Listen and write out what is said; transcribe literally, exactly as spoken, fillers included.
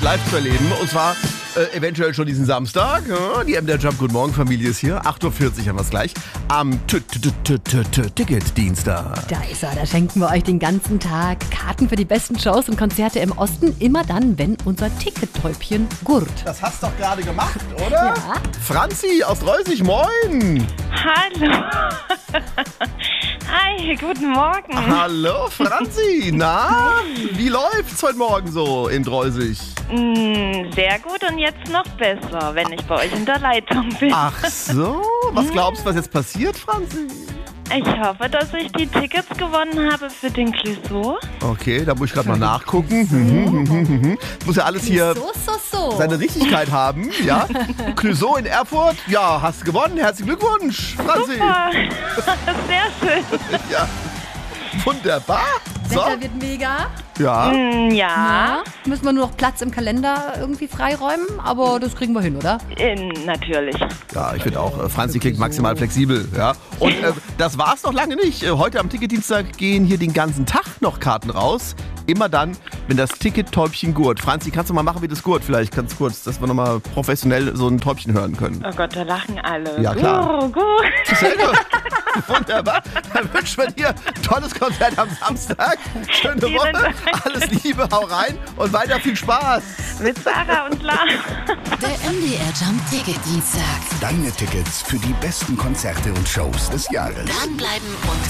live zu erleben. Und zwar äh, eventuell schon diesen Samstag. Ja, die M D R Jump Guten Morgen Familie ist hier. acht Uhr vierzig haben wir es gleich. Am Ticket-Dienstag. Da ist er, da schenken wir euch den ganzen Tag Karten für die besten Shows und Konzerte im Osten. Immer dann, wenn unser Tickettäubchen gurt. Das hast du doch gerade gemacht, oder? Ja. Franzi aus Dreusig, moin. Hallo. Hi, guten Morgen. Hallo Franzi, na, wie läuft's heute Morgen so in Dreusig? Mm, sehr gut und jetzt noch besser, wenn ich bei euch in der Leitung bin. Ach so, was glaubst du, was jetzt passiert, Franzi? Ich hoffe, dass ich die Tickets gewonnen habe für den Clouseau. Okay, da muss ich gerade mal nachgucken. Mhm, mhm, mhm. Muss ja alles hier So, so, so. seine Richtigkeit haben, ja? Clouseau in Erfurt, ja, hast gewonnen. Herzlichen Glückwunsch, Franzi. Super, sehr schön. Ja, wunderbar. So, Wetter wird mega. ja. Mm, ja, Ja. Müssen wir nur noch Platz im Kalender irgendwie freiräumen, aber das kriegen wir hin, oder? äh, natürlich. Ja, ich finde auch, äh, Franzi klingt maximal flexibel, ja. Und äh, das war's noch lange nicht. Äh, Heute am Ticketdienstag gehen hier den ganzen Tag noch Karten raus. Immer dann, wenn das Ticket-Täubchen gurt. Franzi, kannst du mal machen wie das gurt? Vielleicht ganz kurz, dass wir nochmal professionell so ein Täubchen hören können. Oh Gott, da lachen alle. Ja, klar. Oh, gut. Sehr gut. Wunderbar. Dann wünschen wir dir ein tolles Konzert am Samstag. Schöne Vielen Woche. Dank. Alles Liebe, hau rein und weiter viel Spaß. Mit Sarah und Lars. Der M D R Jump Ticket Dienstag. Deine Tickets für die besten Konzerte und Shows des Jahres. Dranbleiben und